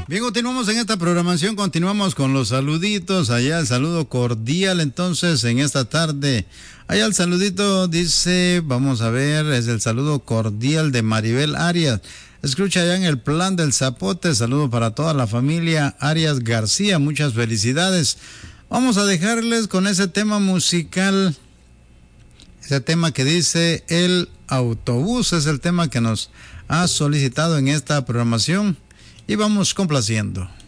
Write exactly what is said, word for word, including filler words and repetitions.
Bien, continuamos en esta programación, continuamos con los saluditos, allá el saludo cordial entonces en esta tarde. Allá el saludito dice, vamos a ver, es el saludo cordial de Maribel Arias. Escucha allá en el Plan del Zapote, saludo para toda la familia Arias García, muchas felicidades. Vamos a dejarles con ese tema musical, ese tema que dice El Autobús, es el tema que nos ha solicitado en esta programación y vamos complaciendo.